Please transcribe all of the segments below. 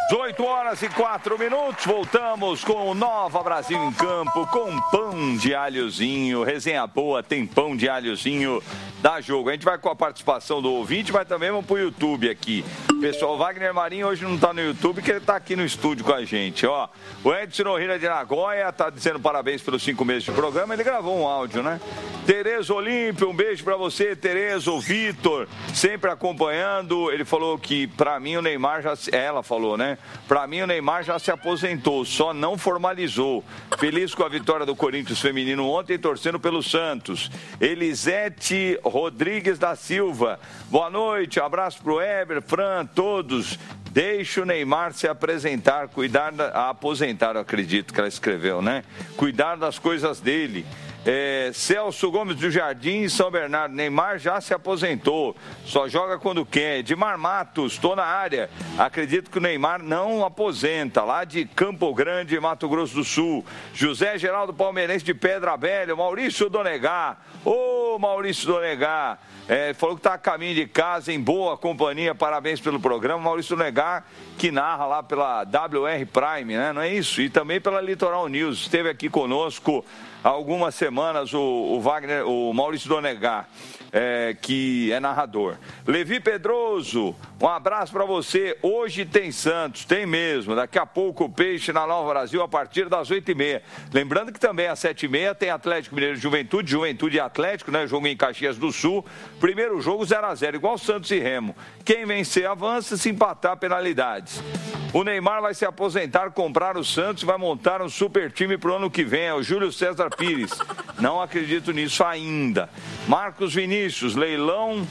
8h04, voltamos com o Nova Brasil em Campo, com pão de alhozinho, resenha boa, tem pão de alhozinho, dá jogo. A gente vai com a participação do ouvinte, mas também vamos pro YouTube aqui. Pessoal, Wagner Marinho hoje não tá no YouTube, porque ele tá aqui no estúdio com a gente, ó. O Edson Nohira de Nagoya tá dizendo parabéns pelos 5 meses de programa, ele gravou um áudio, né? Tereza Olímpio, um beijo pra você, Tereza, o Vitor, sempre acompanhando. Ele falou que pra mim o Neymar ela falou, né? Pra mim o Neymar já se aposentou, só não formalizou. Feliz com a vitória do Corinthians feminino ontem, torcendo pelo Santos. Elisete Rodrigues da Silva, boa noite, abraço pro Heber, Fran, todos. Deixa o Neymar se apresentar, aposentar, eu acredito que ela escreveu, né? Cuidar das coisas dele. Celso Gomes do Jardim, São Bernardo, Neymar já se aposentou, só joga quando quer. Edmar Matos, estou na área, acredito que o Neymar não aposenta, lá de Campo Grande, Mato Grosso do Sul. José Geraldo Palmeirense de Pedra Velha, Maurício Donegar, Maurício Donegar, falou que está a caminho de casa, em boa companhia, parabéns pelo programa. Maurício Donegar, que narra lá pela WR Prime, né? Não é isso? E também pela Litoral News, esteve aqui conosco há algumas semanas o Maurício Donegar, que é narrador. Levi Pedroso, um abraço para você. Hoje tem Santos, tem mesmo. Daqui a pouco o Peixe na Nova Brasil a partir das 8h30. Lembrando que também às 7h30 tem Atlético Mineiro de Juventude e Atlético, né? Jogo em Caxias do Sul. Primeiro jogo 0-0, igual Santos e Remo. Quem vencer avança, se empatar penalidades. O Neymar vai se aposentar, comprar o Santos e vai montar um super time pro ano que vem. É o Júlio César Pires. Não acredito nisso ainda. Marcos Vinícius, leilão.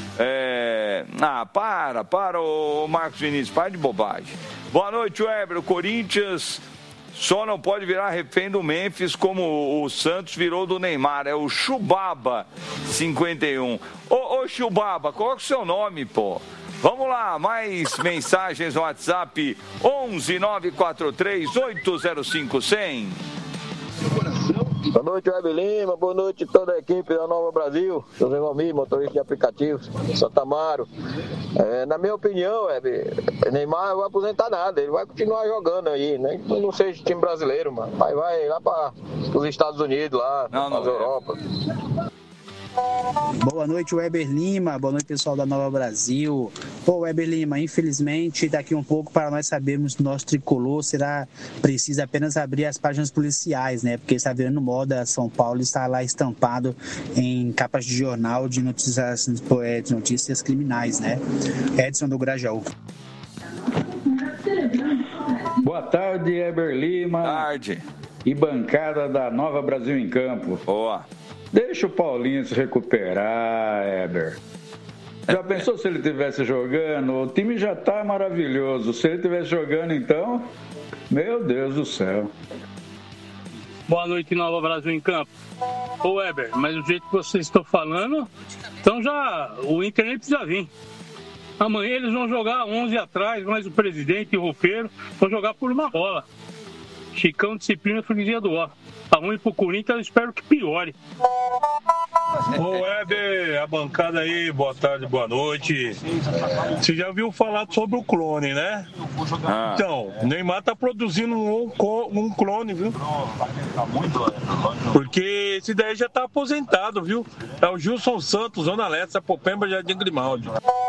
Para, ô Marcos Vinícius, para de bobagem. Boa noite, Weber. O Corinthians só não pode virar refém do Memphis como o Santos virou do Neymar. É o Chubaba 51. Ô Chubaba, coloca o seu nome, pô. Vamos lá, mais mensagens no WhatsApp 11 943 805 100. Boa noite, Weber Lima. Boa noite toda a equipe da Nova Brasil. José Valmir, motorista de aplicativos, Santa Amaro. Na minha opinião, Weber, Neymar não vai aposentar nada. Ele vai continuar jogando aí, né? Não seja time brasileiro, mano. Vai lá para os Estados Unidos, lá, para as Europa. Boa noite, Weber Lima. Boa noite, pessoal da Nova Brasil. Weber Lima, infelizmente, daqui um pouco para nós sabermos que o nosso tricolor será preciso apenas abrir as páginas policiais, né? Porque está virando moda, São Paulo está lá estampado em capas de jornal de notícias criminais, né? Edson do Grajaú. Boa tarde, Weber Lima. Boa tarde. E bancada da Nova Brasil em Campo. Boa. Deixa o Paulinho se recuperar, Heber. Já pensou se ele estivesse jogando? O time já está maravilhoso. Se ele estivesse jogando, então, meu Deus do céu. Boa noite, Nova Brasil em Campo. Ô, Heber, mas do jeito que vocês estão falando, então já o Inter nem precisa vir. Amanhã eles vão jogar 11 atrás, mas o presidente e o roupeiro vão jogar por uma bola. Chicão, disciplina, freguesia do ó. Tá ruim pro Corinthians, eu espero que piore. Ô Weber, a bancada aí, boa tarde, boa noite. Você já viu falar sobre o clone, né? Então, o Neymar tá produzindo um clone, viu? Porque esse daí já tá aposentado, viu? É o Gilson Santos, Zona Leste, Sapopemba, Jardim Grimaldi.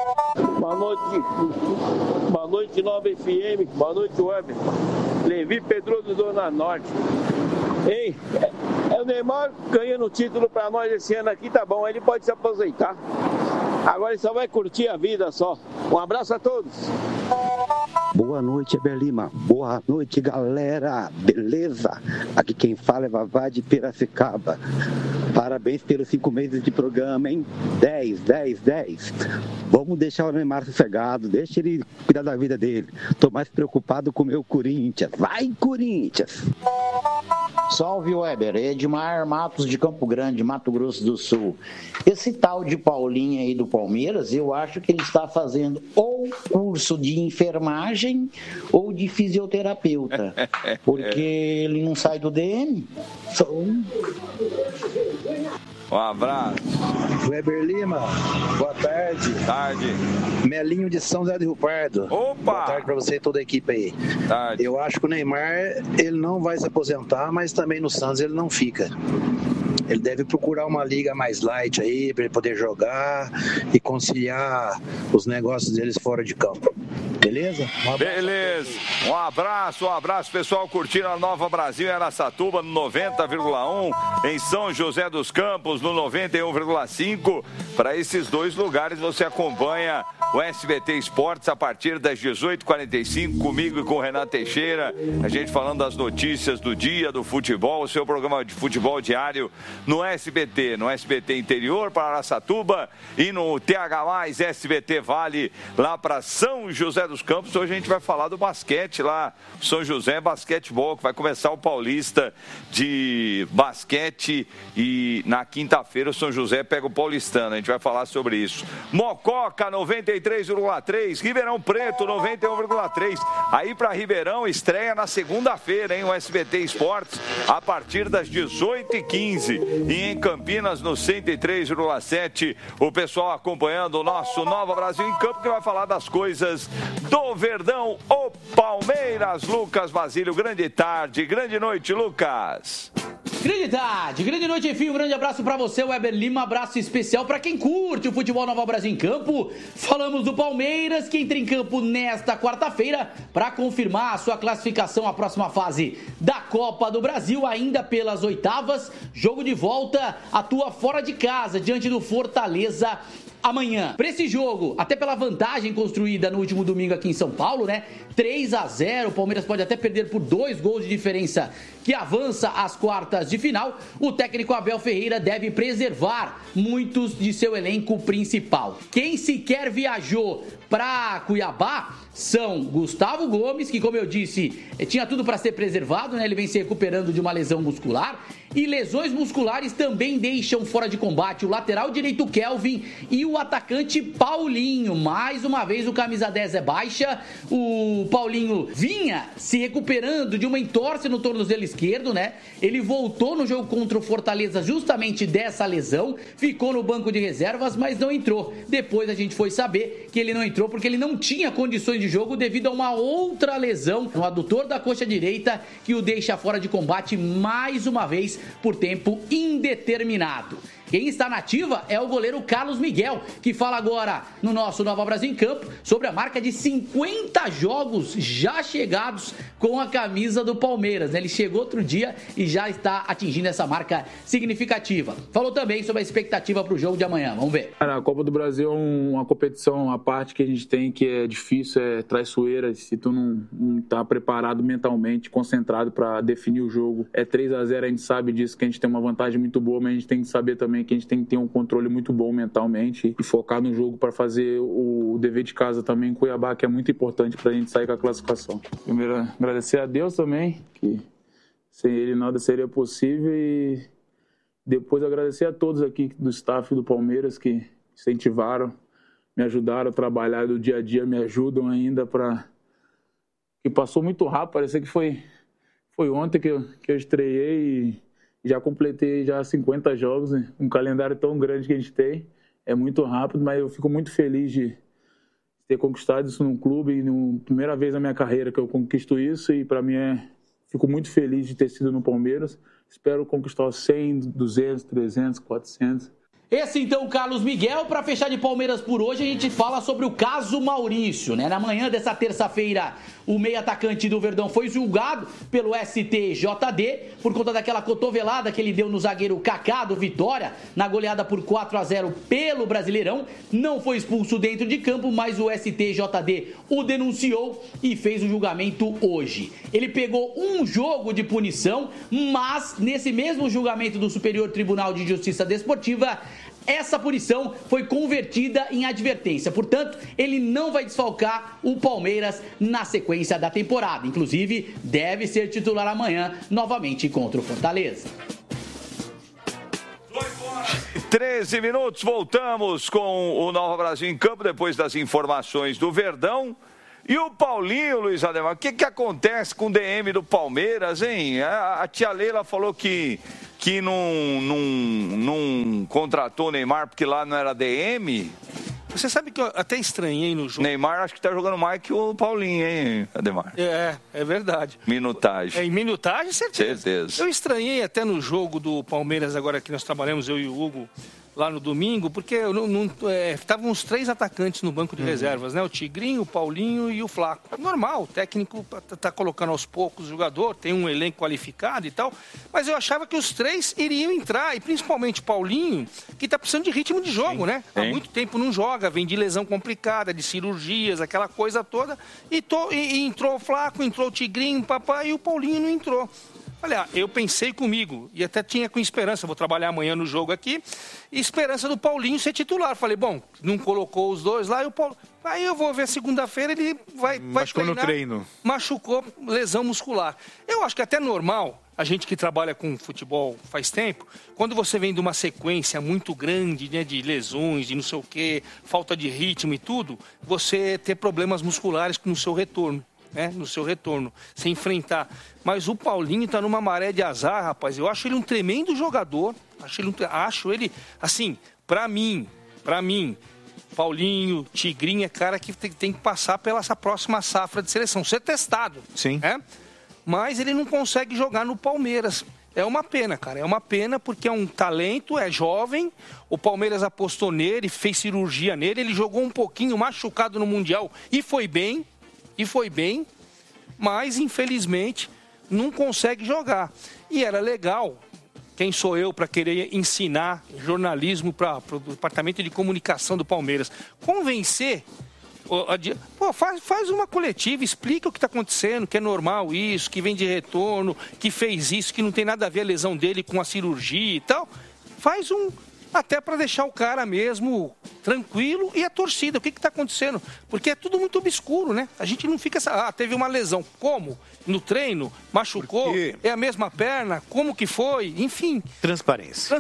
Boa noite, Nova FM. Boa noite, Weber. Levi Pedroso, Zona Norte. Ei, o Neymar ganhando o título pra nós esse ano aqui, tá bom, ele pode se aposentar. Agora ele só vai curtir a vida só. Um abraço a todos. Boa noite, Weber Lima. Boa noite, galera. Beleza? Aqui quem fala é Vavá de Piracicaba. Parabéns pelos 5 meses de programa, hein? 10. Vamos deixar o Neymar sossegado, deixa ele cuidar da vida dele. Tô mais preocupado com o meu Corinthians. Vai, Corinthians! Salve, Weber. Edmar Matos de Campo Grande, Mato Grosso do Sul. Esse tal de Paulinho aí do Palmeiras, eu acho que ele está fazendo ou curso de enfermagem ou de fisioterapeuta, porque ele não sai do DM. Um abraço. Weber Lima, boa tarde. Tarde. Melinho de São José do Rio Pardo. Opa! Boa tarde pra você e toda a equipe aí. Tarde. Eu acho que o Neymar, ele não vai se aposentar, mas também no Santos ele não fica. Ele deve procurar uma liga mais light aí, para ele poder jogar e conciliar os negócios deles fora de campo. Beleza? Beleza. Um abraço, pessoal, curtindo a Nova Brasil em Araçatuba no 90,1, em São José dos Campos no 91,5. Para esses dois lugares você acompanha o SBT Esportes a partir das 18h45, comigo e com o Renato Teixeira, a gente falando das notícias do dia, do futebol, o seu programa de futebol diário no SBT Interior para Araçatuba e no TH+, SBT Vale lá para São José dos Campos. Hoje a gente vai falar do basquete lá, São José Basquetebol, que vai começar o Paulista de basquete e na quinta-feira o São José pega o Paulistano, a gente vai falar sobre isso. Mococa 93,3, Ribeirão Preto 91,3, aí para Ribeirão estreia na segunda-feira, hein, o SBT Esportes a partir das 18h15 e em Campinas no 103,7, o pessoal acompanhando o nosso Nova Brasil em Campo, que vai falar das coisas do Verdão, o Palmeiras. Lucas Basílio, grande tarde, grande noite, Lucas. Grande tarde, grande noite, enfim, um grande abraço pra você, Weber Lima, abraço especial pra quem curte o futebol Nova Brasil em Campo. Falamos do Palmeiras, que entra em campo nesta quarta-feira pra confirmar a sua classificação à próxima fase da Copa do Brasil, ainda pelas oitavas. Jogo de volta, atua fora de casa, diante do Fortaleza amanhã. Para esse jogo, até pela vantagem construída no último domingo aqui em São Paulo, né? 3-0, o Palmeiras pode até perder por 2 gols de diferença, que avança às quartas de final. O técnico Abel Ferreira deve preservar muitos de seu elenco principal. Quem sequer viajou para Cuiabá são Gustavo Gomes, que, como eu disse, tinha tudo para ser preservado, né? Ele vem se recuperando de uma lesão muscular. E lesões musculares também deixam fora de combate o lateral direito Kelvin e o atacante Paulinho. Mais uma vez o camisa 10 é baixa. O Paulinho vinha se recuperando de uma entorse no tornozelo esquerdo, né? Ele voltou no jogo contra o Fortaleza justamente dessa lesão, ficou no banco de reservas, mas não entrou. Depois a gente foi saber que ele não entrou porque ele não tinha condições de jogo devido a uma outra lesão no adutor da coxa direita, que o deixa fora de combate mais uma vez por tempo indeterminado. Quem está na ativa é o goleiro Carlos Miguel, que fala agora no nosso Nova Brasil em Campo sobre a marca de 50 jogos já chegados com a camisa do Palmeiras. Ele chegou outro dia e já está atingindo essa marca significativa. Falou também sobre a expectativa para o jogo de amanhã. Vamos ver. A Copa do Brasil é uma competição à parte que a gente tem, que é difícil, é traiçoeira. Se tu não está preparado mentalmente, concentrado para definir o jogo, é 3-0, a gente sabe disso, que a gente tem uma vantagem muito boa, mas a gente tem que saber também que a gente tem que ter um controle muito bom mentalmente e focar no jogo para fazer o dever de casa também em Cuiabá, que é muito importante para a gente sair com a classificação. Primeiro, agradecer a Deus também, que sem Ele nada seria possível, e depois agradecer a todos aqui do staff do Palmeiras que incentivaram, me ajudaram a trabalhar do dia a dia, me ajudam ainda, que passou muito rápido, parecia que foi ontem que eu estreiei e já completei já 50 jogos, né? Um calendário tão grande que a gente tem, é muito rápido, mas eu fico muito feliz de ter conquistado isso num clube, primeira vez na minha carreira que eu conquisto isso, e para mim fico muito feliz de ter sido no Palmeiras. Espero conquistar 100, 200, 300, 400. Esse então o Carlos Miguel. Para fechar de Palmeiras por hoje, a gente fala sobre o caso Maurício, né? Na manhã dessa terça-feira, o meio atacante do Verdão foi julgado pelo STJD por conta daquela cotovelada que ele deu no zagueiro Kaká do Vitória na goleada por 4-0 pelo Brasileirão. Não foi expulso dentro de campo, mas o STJD o denunciou e fez o julgamento hoje. Ele pegou um jogo de punição, mas nesse mesmo julgamento do Superior Tribunal de Justiça Desportiva, essa punição foi convertida em advertência. Portanto, ele não vai desfalcar o Palmeiras na sequência da temporada. Inclusive, deve ser titular amanhã, novamente contra o Fortaleza. 13 minutos, voltamos com o Nova Brasil em Campo, depois das informações do Verdão. E o Paulinho, Luiz Ademar, o que acontece com o DM do Palmeiras, hein? A tia Leila falou que não contratou o Neymar porque lá não era DM. Você sabe que eu até estranhei no jogo. Neymar acho que tá jogando mais que o Paulinho, hein, Ademar? É verdade. Minutagem. Em minutagem, certeza. Certeza. Eu estranhei até no jogo do Palmeiras, agora que nós trabalhamos, eu e o Hugo, lá no domingo, porque estavam os 3 atacantes no banco de reservas, né? O Tigrinho, o Paulinho e o Flaco. Normal, o técnico tá colocando aos poucos o jogador, tem um elenco qualificado e tal, mas eu achava que os 3 iriam entrar, e principalmente o Paulinho, que tá precisando de ritmo de jogo, né? Há muito tempo não joga, vem de lesão complicada, de cirurgias, aquela coisa toda, e entrou o Flaco, entrou o Tigrinho, papai, e o Paulinho não entrou. Olha, eu pensei comigo, e até tinha com esperança, vou trabalhar amanhã no jogo aqui, esperança do Paulinho ser titular. Falei, bom, não colocou os 2 lá, e o Paulo... Aí eu vou ver segunda-feira, ele vai treinar. No treino. Machucou, lesão muscular. Eu acho que até normal, a gente que trabalha com futebol faz tempo, quando você vem de uma sequência muito grande, né, de lesões, de não sei o quê, falta de ritmo e tudo, você ter problemas musculares no seu retorno. No seu retorno, se enfrentar. Mas o Paulinho tá numa maré de azar, rapaz. Eu acho ele um tremendo jogador. Acho ele, assim, pra mim, Paulinho, Tigrinho é cara que tem que passar pela essa próxima safra de seleção, ser testado. Sim. Mas ele não consegue jogar no Palmeiras. É uma pena, cara. É uma pena porque é um talento, é jovem. O Palmeiras apostou nele, fez cirurgia nele. Ele jogou um pouquinho machucado no Mundial e foi bem, mas infelizmente não consegue jogar. E era legal, quem sou eu para querer ensinar jornalismo para o departamento de comunicação do Palmeiras? Convencer, faz uma coletiva, explica o que está acontecendo, que é normal isso, que vem de retorno, que fez isso, que não tem nada a ver a lesão dele com a cirurgia e tal. Faz até para deixar o cara mesmo tranquilo, e a torcida, o que está acontecendo? Porque é tudo muito obscuro, né? A gente não fica... teve uma lesão. Como? No treino? Machucou? É a mesma perna? Como que foi? Enfim. Transparência.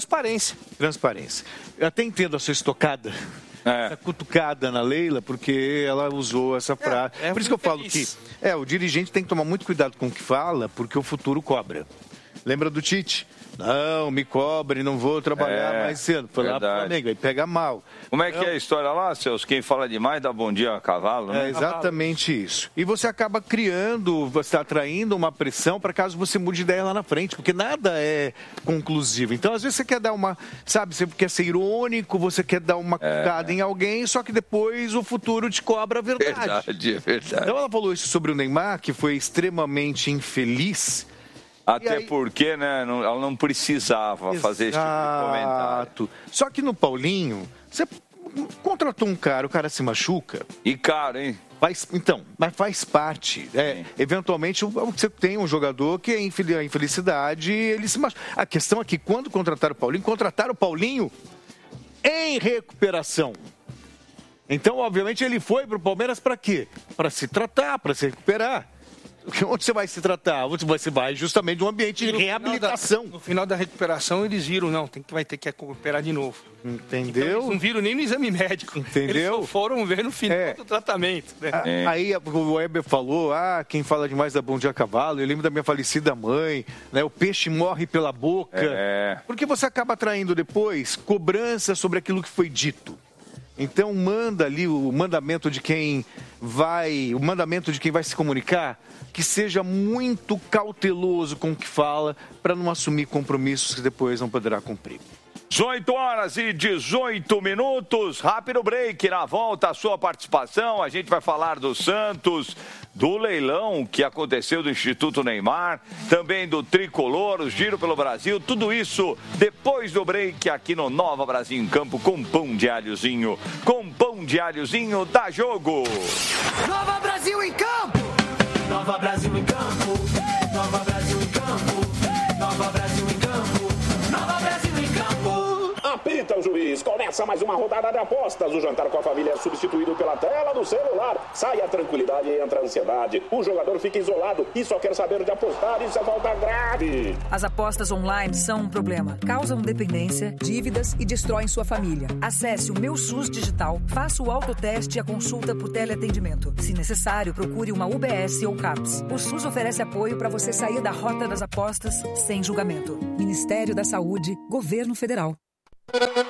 Eu até entendo a sua estocada, essa cutucada na Leila, porque ela usou essa frase. Por isso que eu falo que o dirigente tem que tomar muito cuidado com o que fala, porque o futuro cobra. Lembra do Tite? Não, me cobre, não vou trabalhar mais cedo. Foi lá pro Flamengo, aí pega mal. Como é que é a história lá, Celso? Quem fala demais dá bom dia a cavalo, né? É exatamente isso. E você acaba criando, você está atraindo uma pressão para caso você mude de ideia lá na frente, porque nada é conclusivo. Então, às vezes você quer dar uma, você quer ser irônico, você quer dar uma cutucada em alguém, só que depois o futuro te cobra a verdade. Verdade. Então ela falou isso sobre o Neymar, que foi extremamente infeliz. Até porque, né, ela não precisava fazer esse tipo de comentário. Só que no Paulinho, você contratou um cara, o cara se machuca. E caro, hein? Mas faz parte. Eventualmente, você tem um jogador que é a infelicidade, ele se machuca. A questão é que quando contrataram o Paulinho em recuperação. Então, obviamente, ele foi para o Palmeiras para quê? Para se tratar, para se recuperar. Onde você vai se tratar? Você vai justamente num ambiente de reabilitação. No final da recuperação, eles viram, vai ter que recuperar de novo. Entendeu? Então, eles não viram nem no exame médico. Entendeu? Eles só foram ver no final do tratamento. Né? Aí o Weber falou, quem fala demais dá bom dia a cavalo. Eu lembro da minha falecida mãe, né? O peixe morre pela boca. Porque você acaba atraindo depois cobrança sobre aquilo que foi dito. Então manda ali o mandamento de quem vai se comunicar, que seja muito cauteloso com o que fala, para não assumir compromissos que depois não poderá cumprir. 18h18. Rápido break. Na volta, a sua participação. A gente vai falar do Santos, do leilão que aconteceu do Instituto Neymar, também do Tricolor, o Giro pelo Brasil. Tudo isso depois do break aqui no Nova Brasil em Campo, com pão de alhozinho. Com pão de alhozinho, dá jogo. Nova Brasil em Campo. Nova Brasil em Campo. Nova Brasil em Campo. Nova Brasil em Campo. Nova Brasil em Campo. Apita o juiz. Começa mais uma rodada de apostas. O jantar com a família é substituído pela tela do celular. Sai a tranquilidade e entra a ansiedade. O jogador fica isolado e só quer saber de apostar. Isso é falta grave. As apostas online são um problema. Causam dependência, dívidas e destroem sua família. Acesse o Meu SUS Digital, faça o autoteste e a consulta por teleatendimento. Se necessário, procure uma UBS ou CAPS. O SUS oferece apoio para você sair da rota das apostas sem julgamento. Ministério da Saúde, Governo Federal.